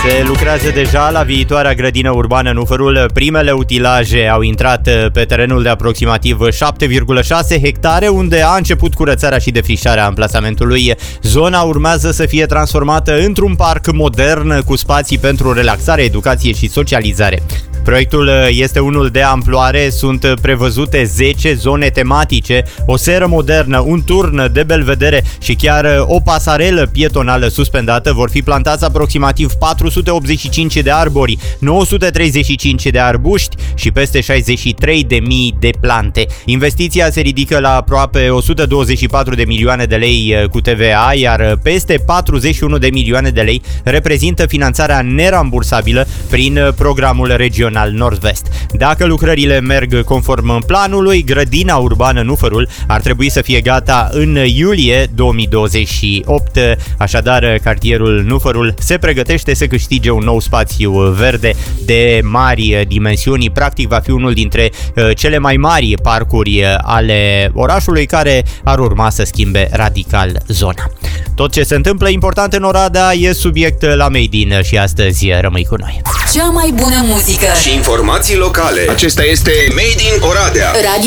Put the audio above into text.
Se lucrează deja la viitoarea grădină urbană Nufărul. Primele utilaje au intrat pe terenul de aproximativ 7,6 hectare, unde a început curățarea și defrișarea amplasamentului. Zona urmează să fie transformată într-un parc modern cu spații pentru relaxare, educație și socializare. Proiectul este unul de amploare, sunt prevăzute 10 zone tematice, o seră modernă, un turn de belvedere și chiar o pasarelă pietonală suspendată. Vor fi plantați aproximativ 485 de arbori, 935 de arbuști și peste 63.000 de plante. Investiția se ridică la aproape 124 de milioane de lei cu TVA, iar peste 41 de milioane de lei reprezintă finanțarea nerambursabilă prin programul regional Nord-Vest. Dacă lucrările merg conform planului, grădina urbană Nufărul ar trebui să fie gata în iulie 2028. Așadar, cartierul Nufărul se pregătește să câștige un nou spațiu verde de mari dimensiuni. Practic va fi unul dintre cele mai mari parcuri ale orașului, care ar urma să schimbe radical zona. Tot ce se întâmplă important în Oradea e subiect la Made in și astăzi rămâi cu noi. Cea mai bună muzică și informații locale. Acesta este Made in Oradea.